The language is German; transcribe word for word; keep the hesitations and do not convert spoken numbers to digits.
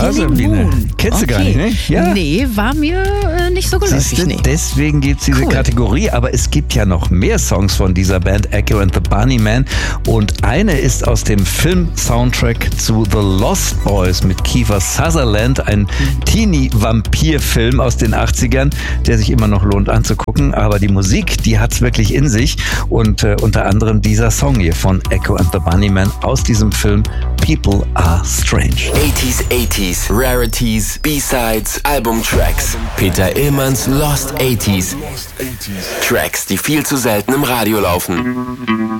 Ja, Sabine. Kennst du gar nicht, ne? Ja. Nee, war mir äh, nicht so geläufig. Nee. Deswegen gibt es diese cool. Kategorie, aber es gibt ja noch mehr Songs von dieser Band Echo and the Bunnymen und eine ist aus dem Film-Soundtrack zu The Lost Boys mit Kiefer Sutherland, ein Teenie-Vampir-Film aus den achtzigern, der sich immer noch lohnt anzugucken, aber die Musik, die hat's wirklich in sich und äh, unter anderem dieser Song hier von Echo and the Bunnymen aus diesem Film People Are Strange. eighties, eighties, Rarities, B-Sides, Albumtracks. Peter Illmanns Lost eighties. Tracks, die viel zu selten im Radio laufen.